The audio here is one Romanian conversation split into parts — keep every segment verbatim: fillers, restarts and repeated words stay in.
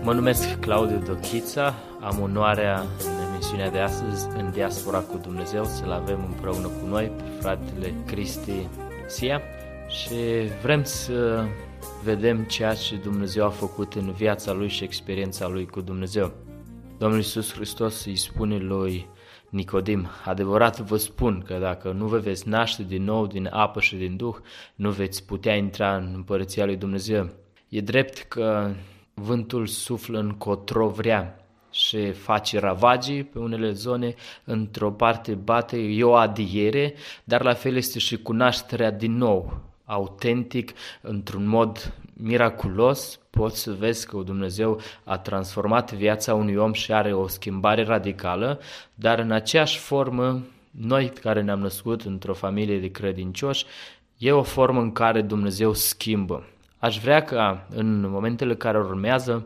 Mă numesc Claudiu Dochița, am onoarea în emisiunea de astăzi, în Diaspora cu Dumnezeu, să-l avem împreună cu noi pe fratele Cristi Sia și vrem să vedem ceea ce Dumnezeu a făcut în viața lui și experiența lui cu Dumnezeu. Domnul Iisus Hristos îi spune lui Nicodim: adevărat vă spun că dacă nu vă veți naște din nou din apă și din Duh, nu veți putea intra în împărăția lui Dumnezeu. E drept că vântul suflă încotro vrea și face ravagii pe unele zone, într-o parte bate, e o adiere, dar la fel este și cunoașterea din nou, autentic, într-un mod miraculos. Poți să vezi că Dumnezeu a transformat viața unui om și are o schimbare radicală, dar în aceeași formă, noi care ne-am născut într-o familie de credincioși, e o formă în care Dumnezeu schimbă. Aș vrea ca în momentele care urmează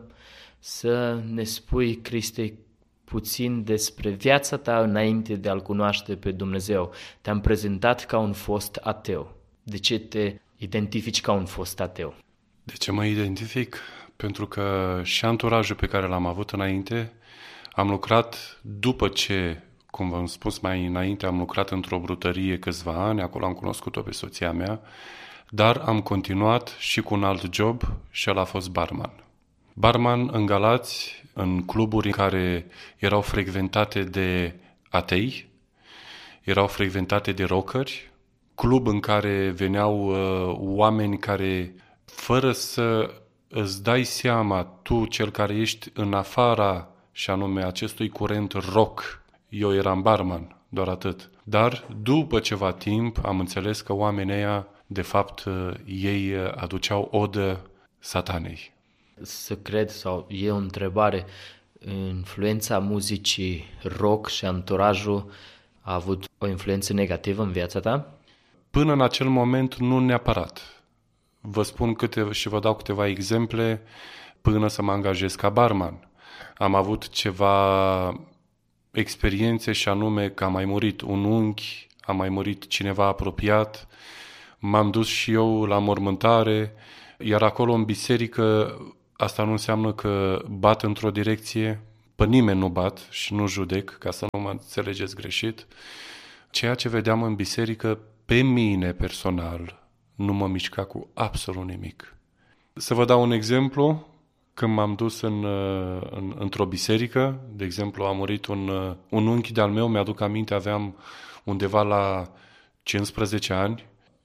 să ne spui, Cristi, puțin despre viața ta înainte de a-L cunoaște pe Dumnezeu. Te-am prezentat ca un fost ateu. De ce te identifici ca un fost ateu? De ce mă identific? Pentru că și anturajul pe care l-am avut înainte, am lucrat după ce, cum v-am spus mai înainte, am lucrat într-o brutărie câțiva ani, acolo am cunoscut-o pe soția mea, dar am continuat și cu un alt job și el a fost barman. Barman în Galați, în cluburi care erau frecventate de atei, erau frecventate de rockeri, club în care veneau uh, oameni care, fără să îți dai seama tu, cel care ești în afara, și anume acestui curent rock, eu eram barman, doar atât. Dar după ceva timp am înțeles că oamenii ăia, de fapt, ei aduceau odă satanei. Să cred, sau e o întrebare, influența muzicii rock și anturajul a avut o influență negativă în viața ta? Până în acel moment nu neapărat. Vă spun câte, și vă dau câteva exemple până să mă angajez ca barman. Am avut ceva experiențe și anume că a mai murit un unchi, a mai murit cineva apropiat, m-am dus și eu la mormântare, iar acolo în biserică asta nu înseamnă că bat într-o direcție, pe nimeni nu bat și nu judec, ca să nu mă înțelegeți greșit. Ceea ce vedeam în biserică, pe mine personal, nu mă mișca cu absolut nimic. Să vă dau un exemplu. Când m-am dus în, în, într-o biserică, de exemplu, a murit un, un unchi de-al meu, mi-aduc aminte, aveam undeva la cincisprezece ani.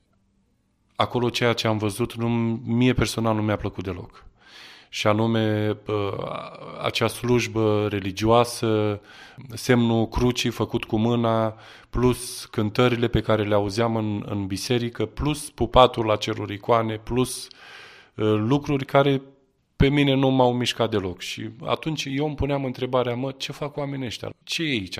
Acolo ceea ce am văzut, nu, mie personal nu mi-a plăcut deloc. Și anume, acea slujbă religioasă, semnul crucii făcut cu mâna, plus cântările pe care le auzeam în, în biserică, plus pupatul la ceruri icoane, plus lucruri care pe mine nu m-au mișcat deloc. Și atunci eu îmi puneam întrebarea, mă, ce fac oamenii ăștia? Ce e aici?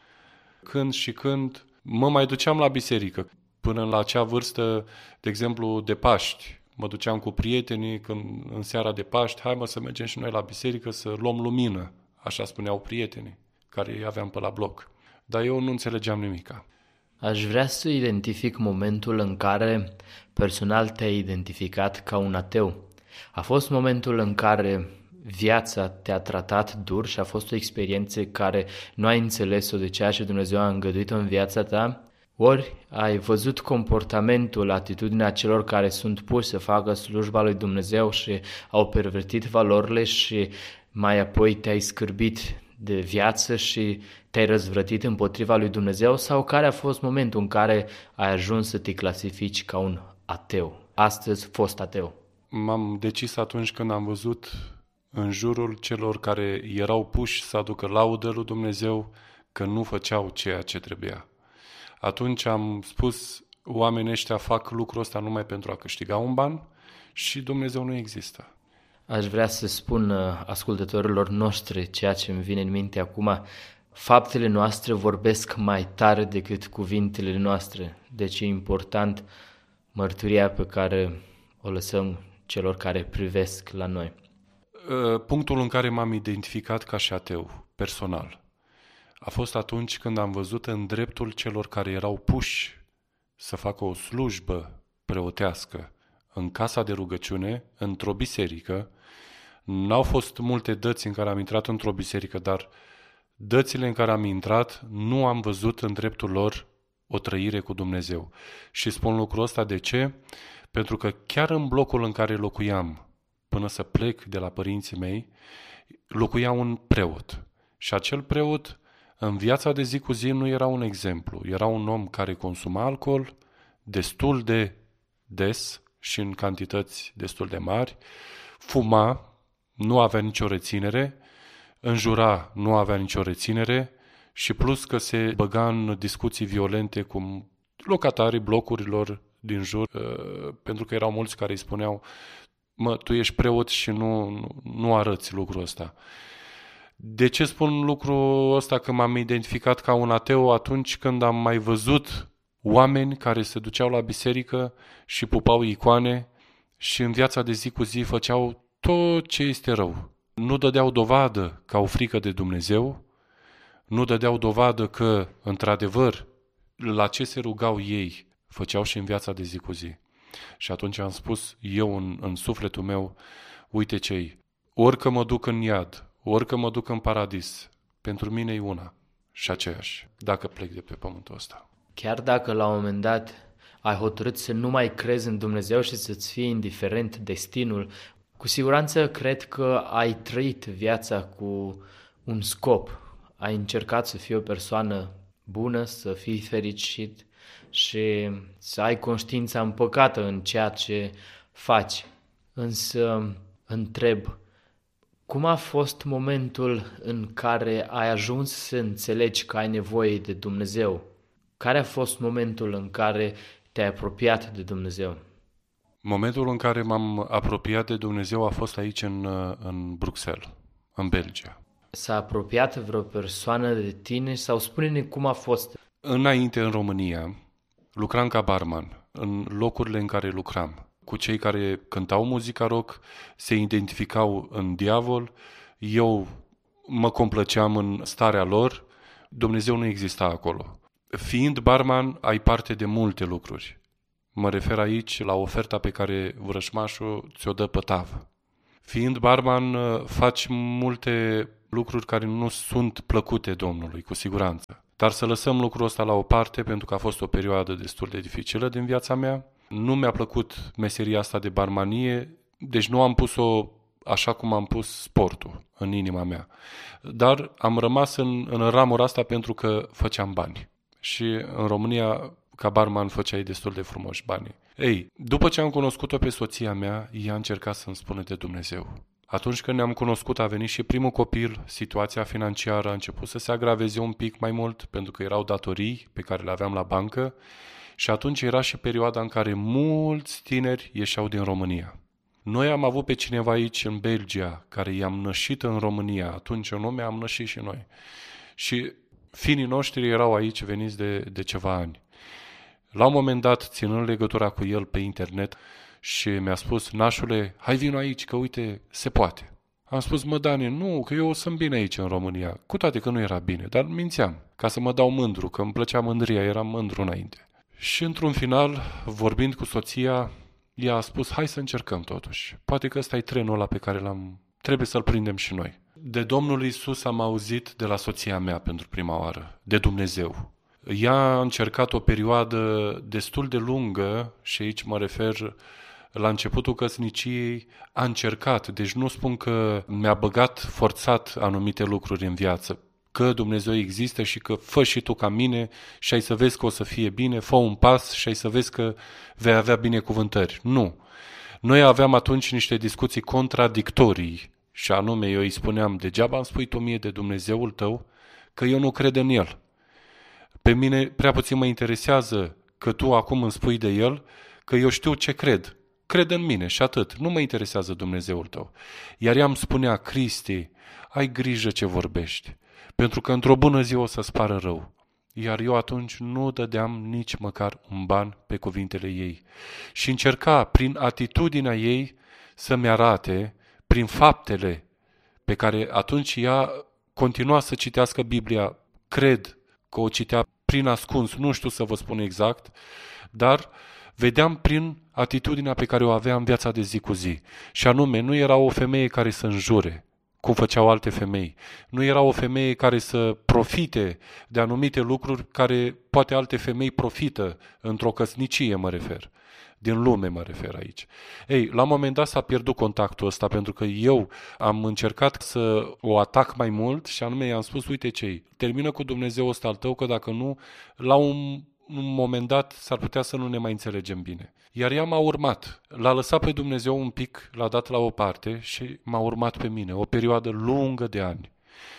Când și când mă mai duceam la biserică, până la acea vârstă, de exemplu, de Paști. Mă duceam cu prietenii când, în seara de Paști, hai mă să mergem și noi la biserică să luăm lumină, așa spuneau prietenii, care îi aveam pe la bloc. Dar eu nu înțelegeam nimica. Aș vrea să identific momentul în care personal te-ai identificat ca un ateu. A fost momentul în care viața te-a tratat dur și a fost o experiență care nu ai înțeles-o de ceea ce Dumnezeu a îngăduit-o în viața ta? Ori ai văzut comportamentul, atitudinea celor care sunt puși să facă slujba lui Dumnezeu și au pervertit valorile și mai apoi te-ai scârbit de viață și te-ai răzvrătit împotriva lui Dumnezeu? Sau care a fost momentul în care ai ajuns să te clasifici ca un ateu? Astăzi fost ateu. M-am decis atunci când am văzut în jurul celor care erau puși să aducă laudă lui Dumnezeu că nu făceau ceea ce trebuia. Atunci am spus, oamenii ăștia fac lucrul ăsta numai pentru a câștiga un ban și Dumnezeu nu există. Aș vrea să spun ascultătorilor noștri ceea ce îmi vine în minte acum. Faptele noastre vorbesc mai tare decât cuvintele noastre. Deci e important mărturia pe care o lăsăm celor care privesc la noi. Punctul în care m-am identificat ca și ateu, personal, a fost atunci când am văzut în dreptul celor care erau puși să facă o slujbă preotească în casa de rugăciune, într-o biserică, N-au fost multe dăți în care am intrat într-o biserică, dar dățile în care am intrat nu am văzut în dreptul lor o trăire cu Dumnezeu. Și spun lucrul ăsta de ce? Pentru că chiar în blocul în care locuiam, până să plec de la părinții mei, locuia un preot. Și acel preot, în viața de zi cu zi, nu era un exemplu. Era un om care consuma alcool destul de des și în cantități destul de mari, fuma, nu avea nicio reținere, înjura, nu avea nicio reținere și plus că se băga în discuții violente cu locatarii blocurilor din jur, pentru că erau mulți care îi spuneau: mă, tu ești preot și nu, nu, nu arăți lucrul ăsta. De ce spun lucrul ăsta? Că m-am identificat ca un ateu atunci când am mai văzut oameni care se duceau la biserică și pupau icoane și în viața de zi cu zi făceau tot ce este rău. Nu dădeau dovadă că au frică de Dumnezeu, nu dădeau dovadă că, într-adevăr, la ce se rugau ei, făceau și în viața de zi cu zi. Și atunci am spus eu în, în sufletul meu: uite ce-i, orică mă duc în iad, orică mă duc în paradis, pentru mine e una și aceeași, dacă plec de pe pământul ăsta. Chiar dacă la un moment dat ai hotărât să nu mai crezi în Dumnezeu și să-ți fie indiferent destinul, cu siguranță cred că ai trăit viața cu un scop. Ai încercat să fii o persoană bună, să fii fericit și să ai conștiința împăcată în ceea ce faci. Însă întreb, cum a fost momentul în care ai ajuns să înțelegi că ai nevoie de Dumnezeu? Care a fost momentul în care te-ai apropiat de Dumnezeu? Momentul în care m-am apropiat de Dumnezeu a fost aici în, în Bruxelles, în Belgia. S-a apropiat vreo persoană de tine sau spune-ne cum a fost? Înainte, în România, lucram ca barman în locurile în care lucram. Cu cei care cântau muzica rock, se identificau în diavol, eu mă complăceam în starea lor, Dumnezeu nu exista acolo. Fiind barman, ai parte de multe lucruri. Mă refer aici la oferta pe care vrășmașul ți-o dă pe tavă. Fiind barman, faci multe lucruri care nu sunt plăcute Domnului, cu siguranță. Dar să lăsăm lucrul ăsta la o parte, pentru că a fost o perioadă destul de dificilă din viața mea. Nu mi-a plăcut meseria asta de barmanie, deci nu am pus-o așa cum am pus sportul în inima mea. Dar am rămas în, în ramura asta pentru că făceam bani. Și în România, ca barman, făceai destul de frumoși banii. Ei, după ce am cunoscut-o pe soția mea, ea a încercat să-mi spună de Dumnezeu. Atunci când ne-am cunoscut, a venit și primul copil, situația financiară a început să se agraveze un pic mai mult, pentru că erau datorii pe care le aveam la bancă și atunci era și perioada în care mulți tineri ieșeau din România. Noi am avut pe cineva aici în Belgia, care i-am nășit în România, atunci în lume am nășit și noi. Și finii noștri erau aici veniți de, de ceva ani. La un moment dat, ținând legătura cu el pe internet, și mi-a spus: nașule, hai vino aici, că uite, se poate. Am spus: mă, Dani, nu, că eu sunt bine aici în România, cu toate că nu era bine, dar mințeam, ca să mă dau mândru, că îmi plăcea mândria, eram mândru înainte. Și într-un final, vorbind cu soția, ea a spus: hai să încercăm totuși, poate că ăsta e trenul ăla pe care l-am, trebuie să-l prindem și noi. De Domnul Iisus am auzit de la soția mea pentru prima oară, de Dumnezeu. Ea a încercat o perioadă destul de lungă și aici mă refer la începutul căsniciei, a încercat, deci nu spun că mi-a băgat forțat anumite lucruri în viață, că Dumnezeu există și că fă și tu ca mine și ai să vezi că o să fie bine, fă un pas și ai să vezi că vei avea binecuvântări. Nu. Noi aveam atunci niște discuții contradictorii și anume eu îi spuneam: degeaba îmi spui tu mie de Dumnezeul tău, că eu nu cred în El. Pe mine prea puțin mă interesează că tu acum îmi spui de El, că eu știu ce cred. Cred în mine și atât. Nu mă interesează Dumnezeul tău. Iar ea îmi spunea: Cristi, ai grijă ce vorbești, pentru că într-o bună zi o să-ți pară rău. Iar eu atunci nu dădeam nici măcar un ban pe cuvintele ei. Și încerca, prin atitudinea ei, să-mi arate, prin faptele pe care atunci ea continua să citească Biblia, cred că o citea prin ascuns, nu știu să vă spun exact, dar vedeam prin atitudinea pe care o avea în viața de zi cu zi. Și anume, nu era o femeie care să înjure, cum făceau alte femei. Nu era o femeie care să profite de anumite lucruri care poate alte femei profită într-o căsnicie, mă refer. Din lume mă refer aici. Ei, la un moment dat s-a pierdut contactul ăsta pentru că eu am încercat să o atac mai mult și anume i-am spus, uite ce termină cu Dumnezeu ăsta al tău, că dacă nu, la un, un moment dat s-ar putea să nu ne mai înțelegem bine. Iar ea m-a urmat. L-a lăsat pe Dumnezeu un pic, l-a dat la o parte și m-a urmat pe mine, o perioadă lungă de ani.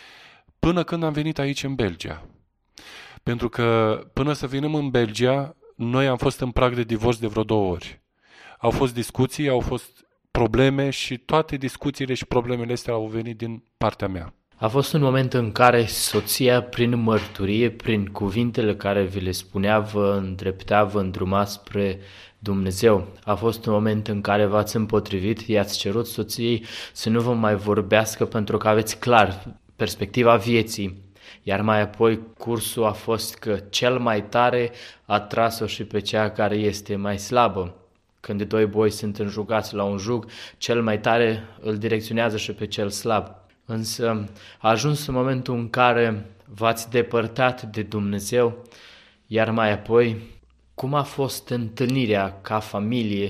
Până când am venit aici în Belgia. Pentru că până să venim în Belgia, noi am fost în prag de divorț de vreo două ori. Au fost discuții, au fost probleme și toate discuțiile și problemele astea au venit din partea mea. A fost un moment în care soția, prin mărturie, prin cuvintele care vi le spunea, vă îndrepta, vă îndruma spre Dumnezeu. A fost un moment în care v-ați împotrivit, i-ați cerut soției să nu vă mai vorbească pentru că aveți clar perspectiva vieții. Iar mai apoi cursul a fost că cel mai tare a tras-o și pe cea care este mai slabă. Când de doi boi sunt înjugați la un jug, cel mai tare îl direcționează și pe cel slab. Însă a ajuns în momentul în care v-ați depărtat de Dumnezeu, iar mai apoi, cum a fost întâlnirea ca familie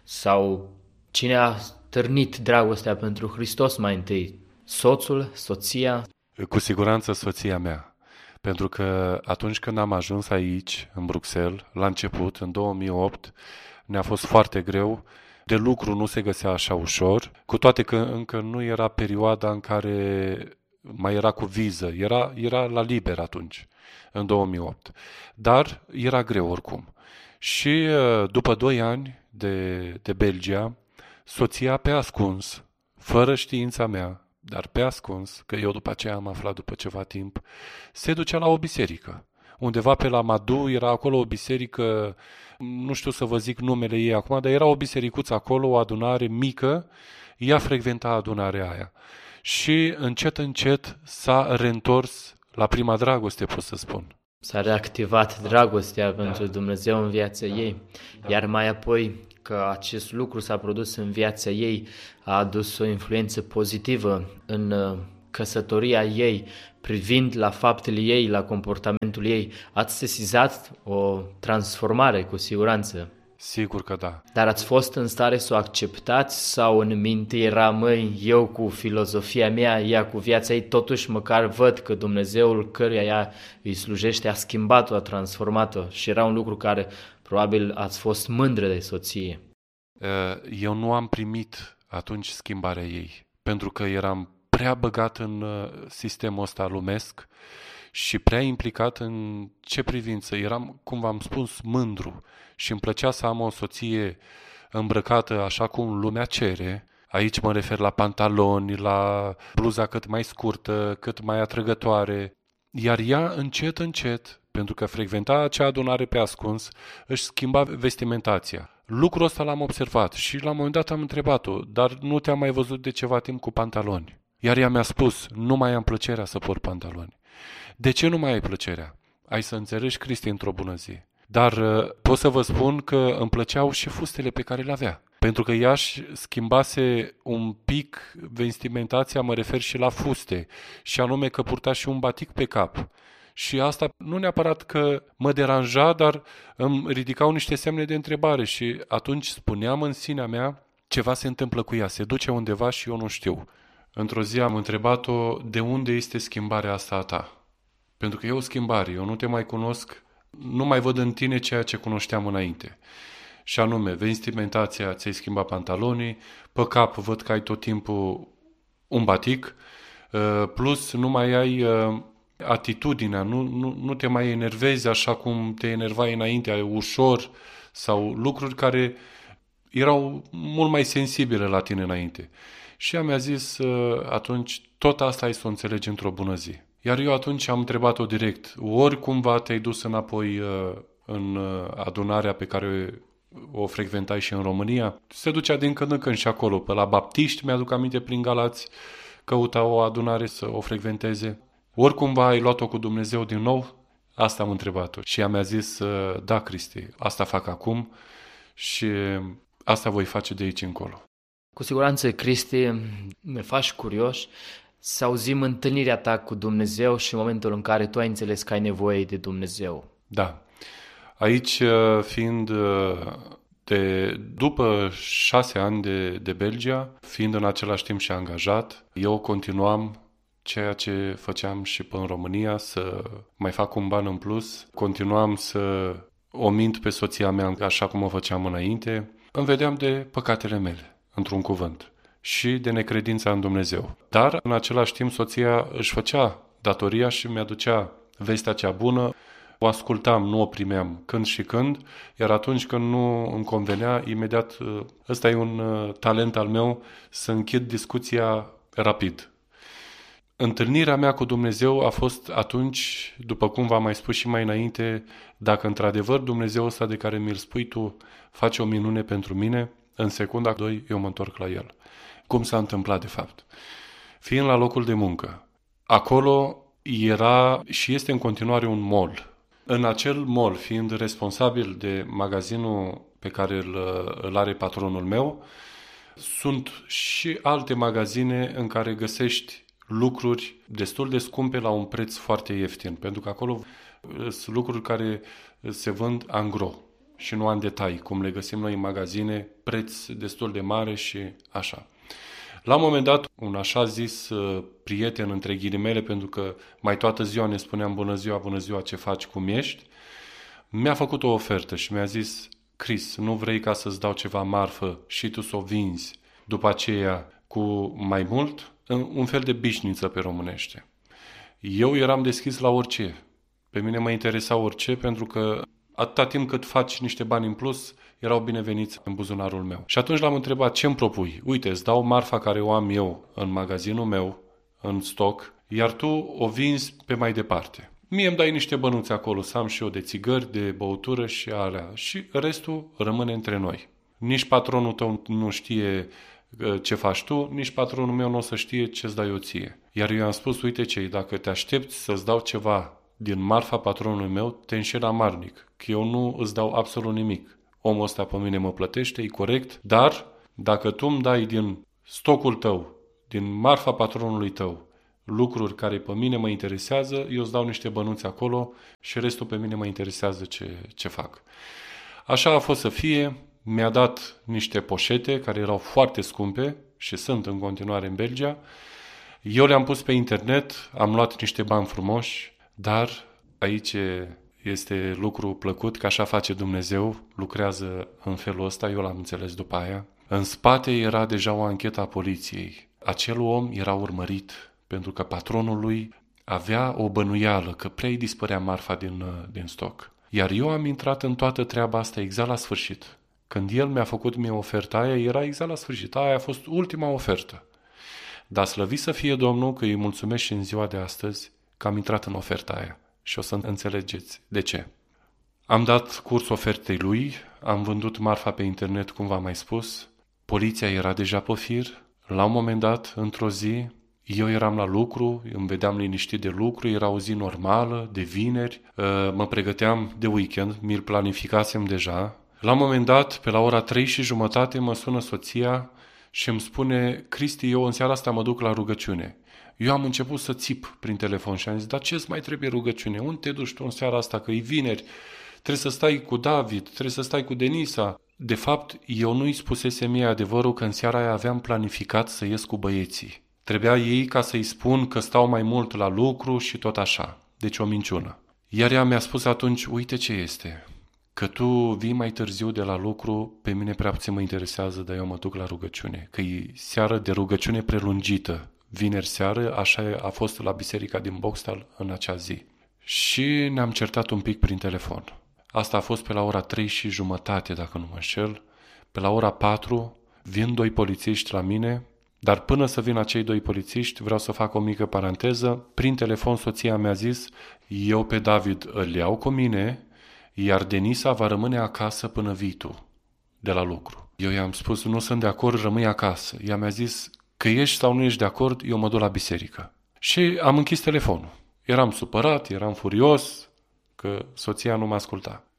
sau cine a stârnit dragostea pentru Hristos mai întâi? Soțul, soția? Cu siguranță soția mea, pentru că atunci când am ajuns aici, în Bruxelles, la început, în două mii opt, ne-a fost foarte greu, de lucru nu se găsea așa ușor, cu toate că încă nu era perioada în care mai era cu viză, era, era la liber atunci, în două mii opt, dar era greu oricum. Și după doi ani de, de Belgia, soția pe ascuns, fără știința mea, dar pe ascuns, că eu după aceea am aflat după ceva timp, se ducea la o biserică. Undeva pe la Madu era acolo o biserică, nu știu să vă zic numele ei acum, dar era o bisericuță acolo, o adunare mică, ea frecventa adunarea aia. Și încet, încet s-a reîntors la prima dragoste, pot să spun. S-a reactivat dragostea pentru Dumnezeu în viața ei, iar mai apoi că acest lucru s-a produs în viața ei, a adus o influență pozitivă în căsătoria ei, privind la faptele ei, la comportamentul ei. Ați sesizat o transformare, cu siguranță. Sigur că da. Dar ați fost în stare să o acceptați sau în minte era, măi, eu cu filozofia mea, ea cu viața ei, totuși măcar văd că Dumnezeul căruia ea îi slujește a schimbat-o, a transformat-o și era un lucru care probabil ați fost mândră de soție. Eu nu am primit atunci schimbarea ei, pentru că eram prea băgat în sistemul ăsta lumesc și prea implicat în ce privință. Eram, cum v-am spus, mândru și îmi plăcea să am o soție îmbrăcată așa cum lumea cere. Aici mă refer la pantaloni, la bluza cât mai scurtă, cât mai atrăgătoare. Iar ea, încet, încet, pentru că frecventa acea adunare pe ascuns, își schimba vestimentația. Lucrul ăsta l-am observat și la un moment dat am întrebat-o, dar nu te-am mai văzut de ceva timp cu pantaloni? Iar ea mi-a spus, nu mai am plăcerea să port pantaloni. De ce nu mai ai plăcerea? Ai să înțelegi, Cristi, într-o bună zi. Dar pot să vă spun că îmi plăceau și fustele pe care le avea. Pentru că ea își schimbase un pic vestimentația, mă refer și la fuste, și anume că purta și un batic pe cap. Și asta nu neapărat că mă deranja, dar îmi ridicau niște semne de întrebare și atunci spuneam în sinea mea, ceva se întâmplă cu ea, se duce undeva și eu nu știu. Într-o zi am întrebat-o, de unde este schimbarea asta a ta? Pentru că e o schimbare, eu nu te mai cunosc, nu mai văd în tine ceea ce cunoșteam înainte. Și anume, vestimentația, ți-ai schimbat pantalonii, pe cap văd că ai tot timpul un batic, plus nu mai ai atitudinea, nu, nu, nu te mai enervezi așa cum te enervai înainte, ușor, sau lucruri care erau mult mai sensibile la tine înainte. Și ea mi-a zis, atunci, tot asta ai să o înțelegi într-o bună zi. Iar eu atunci am întrebat-o direct, ori cumva te-ai dus înapoi în adunarea pe care o frecventai și în România? Se ducea din când în când și acolo, pe la baptiști, mi-aduc aminte, prin Galați, căuta o adunare să o frecventeze. Ori cumva ai luat-o cu Dumnezeu din nou? Asta am întrebat-o. Și ea mi-a zis, da, Cristi, asta fac acum și asta voi face de aici încolo. Cu siguranță, Cristi, ne faci curioși să auzim întâlnirea ta cu Dumnezeu și în momentul în care tu ai înțeles că ai nevoie de Dumnezeu. Da. Aici, fiind de, după șase ani de, de Belgia, fiind în același timp și angajat, eu continuam ceea ce făceam și pe în România, să mai fac un ban în plus, continuam să o mint pe soția mea așa cum o făceam înainte, îmi vedeam de păcatele mele, într-un cuvânt, și de necredința în Dumnezeu. Dar, în același timp, soția își făcea datoria și mi-aducea vestea cea bună, o ascultam, nu o primeam când și când, iar atunci când nu îmi convenea, imediat, ăsta e un talent al meu, să închid discuția rapid. Întâlnirea mea cu Dumnezeu a fost atunci, după cum v-am mai spus și mai înainte, dacă într-adevăr Dumnezeu ăsta de care mi-l spui tu face o minune pentru mine, în secunda doi eu mă întorc la el. Cum s-a întâmplat de fapt? Fiind la locul de muncă, acolo era și este în continuare un mall. În acel mall, fiind responsabil de magazinul pe care îl, îl are patronul meu, sunt și alte magazine în care găsești lucruri destul de scumpe la un preț foarte ieftin, pentru că acolo sunt lucruri care se vând angro și nu în detalii, cum le găsim noi în magazine, preț destul de mare și așa. La un moment dat, un așa zis prieten, între ghilimele, pentru că mai toată ziua ne spuneam bună ziua, bună ziua, ce faci, cum ești, mi-a făcut o ofertă și mi-a zis: Chris, nu vrei ca să-ți dau ceva marfă și tu să o vinzi după aceea cu mai mult? Un fel de bișniță pe românește. Eu eram deschis la orice. Pe mine mă interesa orice, pentru că atâta timp cât faci niște bani în plus, erau bineveniți în buzunarul meu. Și atunci l-am întrebat: ce îmi propui? Uite, îți dau marfa care o am eu în magazinul meu, în stoc, iar tu o vinzi pe mai departe. Mie îmi dai niște bănuți acolo, să am și eu de țigări, de băutură și alea. Și restul rămâne între noi. Nici patronul tău nu știe ce faci tu, nici patronul meu nu o să știe ce-ți dai eu ție. Iar eu i-am spus: uite ce, dacă te aștepți să-ți dau ceva din marfa patronului meu, te înșeli amarnic, că eu nu îți dau absolut nimic. Omul ăsta pe mine mă plătește, e corect, dar dacă tu îmi dai din stocul tău, din marfa patronului tău, lucruri care pe mine mă interesează, eu îți dau niște bănuți acolo și restul pe mine mă interesează ce, ce fac. Așa a fost să fie. Mi-a dat niște poșete care erau foarte scumpe și sunt în continuare în Belgia. Eu le-am pus pe internet, am luat niște bani frumoși, dar aici este lucru plăcut, că așa face Dumnezeu, lucrează în felul ăsta, eu l-am înțeles după aia. În spate era deja o anchetă a poliției. Acel om era urmărit pentru că patronul lui avea o bănuială că prea-i dispărea marfa din, din stoc. Iar eu am intrat în toată treaba asta exact la sfârșit. Când el mi-a făcut mie oferta aia, era exact la sfârșit. Aia a fost ultima ofertă. Dar slăvit să fie Domnul, că îi mulțumesc și în ziua de astăzi că am intrat în oferta aia. Și o să înțelegeți de ce. Am dat curs ofertei lui, am vândut marfa pe internet, cum v-am mai spus. Poliția era deja pe fir. La un moment dat, într-o zi, eu eram la lucru, îmi vedeam liniștit de lucru, era o zi normală, de vineri, mă pregăteam de weekend, mi-l planificasem deja. La un moment dat, pe la ora trei și jumătate, mă sună soția și îmi spune: Cristi, eu în seara asta mă duc la rugăciune. Eu am început să țip prin telefon și am zis: dar ce-ți mai trebuie rugăciune? Unde te duci tu în seara asta, că e vineri? Trebuie să stai cu David, trebuie să stai cu Denisa. De fapt, eu nu-i spusesem mie adevărul că în seara aia aveam planificat să ies cu băieții. Trebuia ei ca să-i spun că stau mai mult la lucru și tot așa. Deci o minciună. Iar ea mi-a spus atunci: uite ce este, că tu vii mai târziu de la lucru, pe mine prea puțin mă interesează, dar eu mă duc la rugăciune. Că e seară de rugăciune prelungită. Vineri seară, așa a fost la biserica din Boxtal în acea zi. Și ne-am certat un pic prin telefon. Asta a fost pe la ora trei și jumătate, dacă nu mă înșel. Pe la ora patru vin doi polițiști la mine, dar până să vină acei doi polițiști, vreau să fac o mică paranteză. Prin telefon soția mi-a zis: eu pe David îl iau cu mine, iar Denisa va rămâne acasă până vii tu de la lucru. Eu i-am spus: nu sunt de acord, rămâi acasă. Ea mi-a zis: că ești sau nu ești de acord, eu mă duc la biserică. Și am închis telefonul. Eram supărat, eram furios că soția nu mă asculta.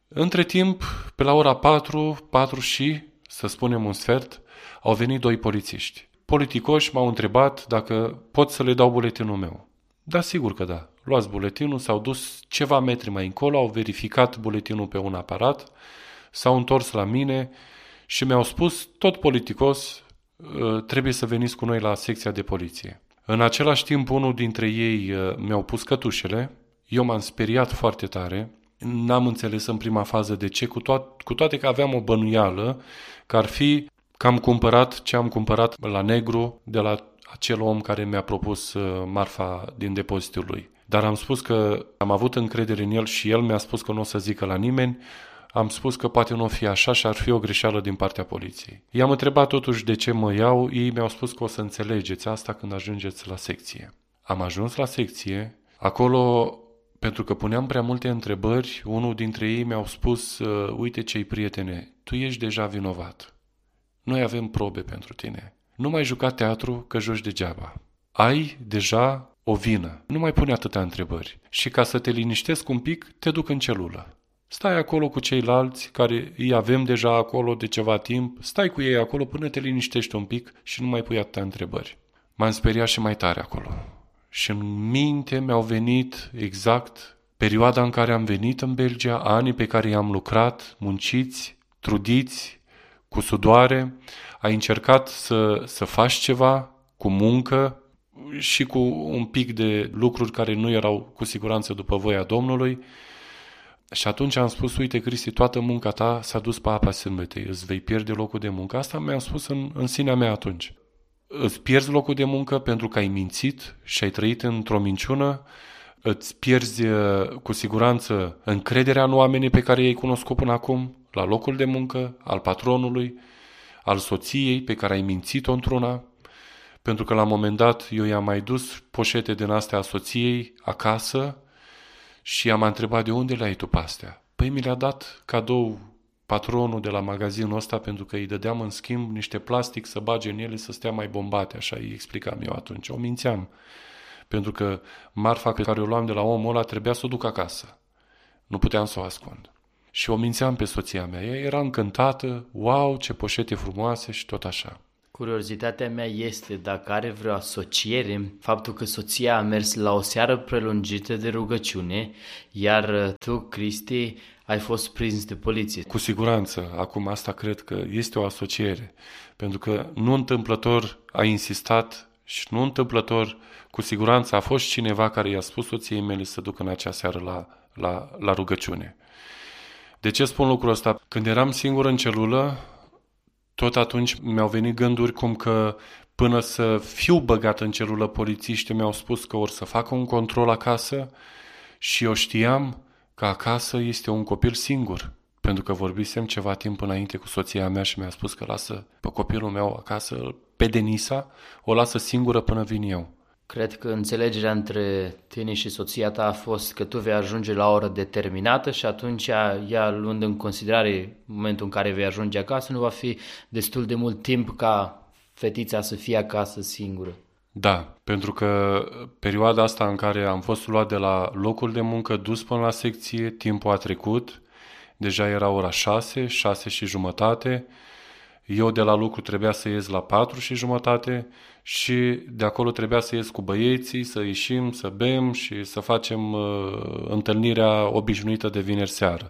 Între timp, pe la ora patru, patru și, să spunem un sfert, au venit doi polițiști. Politicoși m-au întrebat dacă pot să le dau buletinul meu. Da, sigur că da. Luați buletinul, s-au dus ceva metri mai încolo, au verificat buletinul pe un aparat, s-au întors la mine și mi-au spus, tot politicos, trebuie să veniți cu noi la secția de poliție. În același timp, unul dintre ei mi-au pus cătușele, eu m-am speriat foarte tare, n-am înțeles în prima fază de ce, cu, to- cu toate că aveam o bănuială că ar fi că am cumpărat ce am cumpărat la negru de la acel om care mi-a propus marfa din depozitul lui. Dar am spus că am avut încredere în el și el mi-a spus că nu o să zică la nimeni. Am spus că poate nu o fi așa și ar fi o greșeală din partea poliției. I-am întrebat totuși de ce mă iau, ei mi-au spus că o să înțelegeți asta când ajungeți la secție. Am ajuns la secție, acolo, pentru că puneam prea multe întrebări, unul dintre ei mi-au spus, uite ce-i prietene, tu ești deja vinovat. Noi avem probe pentru tine. Nu mai juca teatru că joci degeaba. Ai deja o vină. Nu mai pune atâtea întrebări. Și ca să te liniștesc un pic, te duc în celulă. Stai acolo cu ceilalți care îi avem deja acolo de ceva timp, stai cu ei acolo până te liniștești un pic și nu mai pui atâtea întrebări. M-am speriat și mai tare acolo. Și în minte mi-au venit exact perioada în care am venit în Belgia, anii pe care i-am lucrat, munciți, trudiți, cu sudoare, ai încercat să, să faci ceva cu muncă și cu un pic de lucruri care nu erau cu siguranță după voia Domnului. Și atunci am spus, uite Cristi, toată munca ta s-a dus pe apa sâmbetei, îți vei pierde locul de muncă. Asta mi-am spus în, în sinea mea atunci. Îți pierzi locul de muncă pentru că ai mințit și ai trăit într-o minciună, îți pierzi cu siguranță încrederea în oamenii pe care i-ai cunoscut până acum, la locul de muncă, al patronului, al soției pe care ai mințit-o într-una, pentru că la un moment dat eu i-am mai dus poșete din astea a soției acasă și i-am întrebat de unde le-ai tu pe astea. Păi mi le-a dat cadou patronul de la magazinul ăsta pentru că îi dădeam în schimb niște plastic să bage în ele să stea mai bombate, așa îi explicam eu atunci. O mințeam, pentru că marfa pe care o luam de la omul ăla trebuia să o duc acasă. Nu puteam să o ascund. Și o mințeam pe soția mea. Ea era încântată, wow, ce poșete frumoase și tot așa. Curiozitatea mea este dacă are vreo asociere faptul că soția a mers la o seară prelungită de rugăciune, iar tu, Cristi, ai fost prins de poliție. Cu siguranță, acum asta cred că este o asociere, pentru că nu întâmplător a insistat și nu întâmplător, cu siguranță a fost cineva care i-a spus soției mele să ducă în acea seară la, la, la rugăciune. De ce spun lucrul ăsta? Când eram singur în celulă, tot atunci mi-au venit gânduri cum că până să fiu băgat în celulă, polițiștii mi-au spus că or să facă un control acasă și eu știam că acasă este un copil singur, pentru că vorbisem ceva timp înainte cu soția mea și mi-a spus că lasă pe copilul meu acasă, pe Denisa, o lasă singură până vin eu. Cred că înțelegerea între tine și soția ta a fost că tu vei ajunge la o oră determinată și atunci ea, luând în considerare momentul în care vei ajunge acasă, nu va fi destul de mult timp ca fetița să fie acasă singură. Da, pentru că perioada asta în care am fost luat de la locul de muncă dus până la secție, timpul a trecut, deja era ora șase, șase și jumătate, eu de la lucru trebuia să ies la patru și jumătate și de acolo trebuia să ies cu băieții, să ieșim, să bem și să facem uh, întâlnirea obișnuită de vineri seară.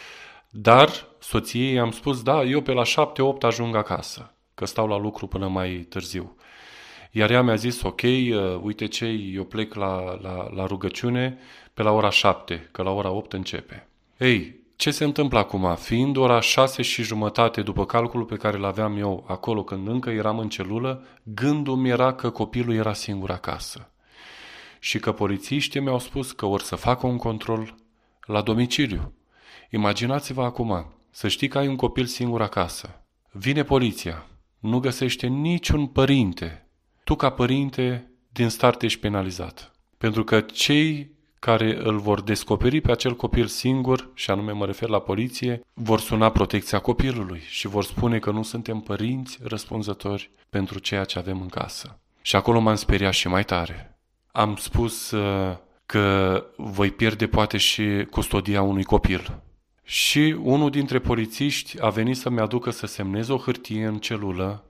Dar soției am spus, da, eu pe la șapte opt ajung acasă, că stau la lucru până mai târziu. Iar ea mi-a zis, ok, uh, uite ce, eu plec la, la, la rugăciune pe la ora șapte, că la ora opt începe. Ei, ce se întâmplă acum? Fiind ora șase și jumătate după calculul pe care l-aveam eu acolo când încă eram în celulă, gândul mi era că copilul era singur acasă și că polițiștii mi-au spus că or să facă un control la domiciliu. Imaginați-vă acum, să știi că ai un copil singur acasă. Vine poliția, nu găsește niciun părinte. Tu ca părinte din start ești penalizat. Pentru că cei care îl vor descoperi pe acel copil singur, și anume mă refer la poliție, vor suna protecția copilului și vor spune că nu suntem părinți răspunzători pentru ceea ce avem în casă. Și acolo m-am speriat și mai tare. Am spus uh, că voi pierde poate și custodia unui copil. Și unul dintre polițiști a venit să-mi aducă să semnez o hârtie în celulă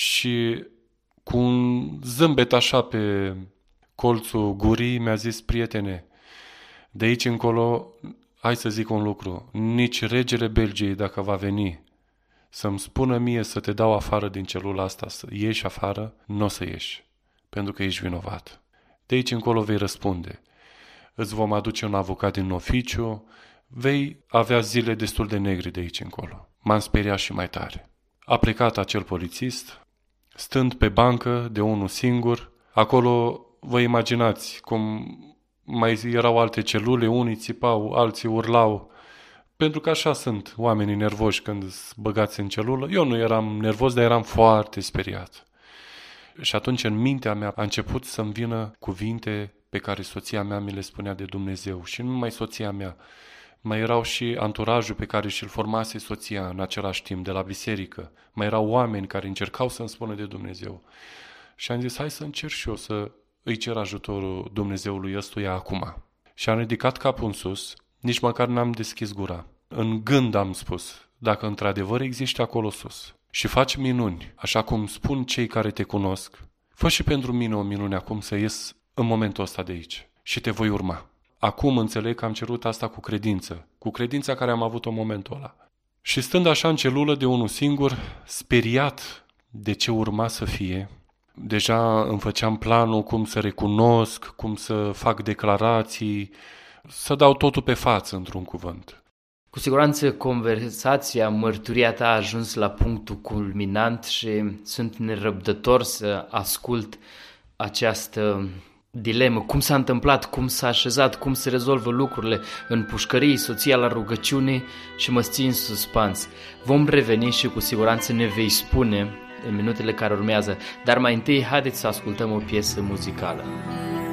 și cu un zâmbet așa pe colțul gurii mi-a zis: prietene, de aici încolo, hai să zic un lucru, nici regele Belgiei, dacă va veni să-mi spună mie să te dau afară din celula asta, să ieși afară, nu o să ieși, pentru că ești vinovat. De aici încolo vei răspunde. Îți vom aduce un avocat din oficiu, vei avea zile destul de negre de aici încolo. M-am speriat și mai tare. A plecat acel polițist, stând pe bancă de unul singur. Acolo vă imaginați cum mai erau alte celule, unii țipau, alții urlau, pentru că așa sunt oamenii nervoși când îți băgați în celulă. Eu nu eram nervos, dar eram foarte speriat. Și atunci în mintea mea a început să-mi vină cuvinte pe care soția mea mi le spunea de Dumnezeu. Și nu numai soția mea, mai erau și anturajul pe care și-l formase soția în același timp de la biserică. Mai erau oameni care încercau să-mi spună de Dumnezeu. Și am zis: hai să încerc și eu să îi cer ajutorul Dumnezeului ăstuia acum. Și am ridicat capul în sus, nici măcar n-am deschis gura. În gând am spus: dacă într-adevăr existi acolo sus și faci minuni, așa cum spun cei care te cunosc, fă și pentru mine o minune acum să ies în momentul ăsta de aici și te voi urma. Acum înțeleg că am cerut asta cu credință, cu credința care am avut-o în momentul ăla. Și stând așa în celulă de unul singur, speriat de ce urma să fie, deja îmi făceam planul cum să recunosc, cum să fac declarații, să dau totul pe față, într-un cuvânt. Cu siguranță conversația, mărturia ta a ajuns la punctul culminant și sunt nerăbdător să ascult această dilemă. Cum s-a întâmplat, cum s-a așezat, cum se rezolvă lucrurile în pușcării, soția la rugăciune și mă ții în suspans. Vom reveni și cu siguranță ne vei spune în minutele care urmează, dar mai întâi haideți să ascultăm o piesă muzicală.